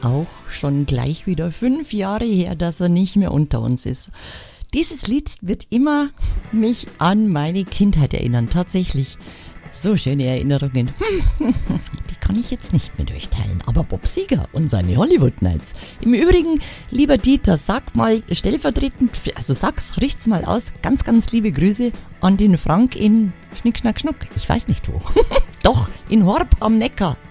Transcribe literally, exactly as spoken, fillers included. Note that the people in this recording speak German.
auch schon gleich wieder fünf Jahre her, dass er nicht mehr unter uns ist. Dieses Lied wird immer mich an meine Kindheit erinnern, tatsächlich. So schöne Erinnerungen. Die kann ich jetzt nicht mehr durchteilen. Aber Bob Seger und seine Hollywood Nights. Im Übrigen, lieber Dieter, sag mal stellvertretend, also sag's, richt's mal aus, ganz, ganz liebe Grüße an den Frank in Schnick, Schnack, Schnuck. Ich weiß nicht wo. Doch, in Horb am Neckar.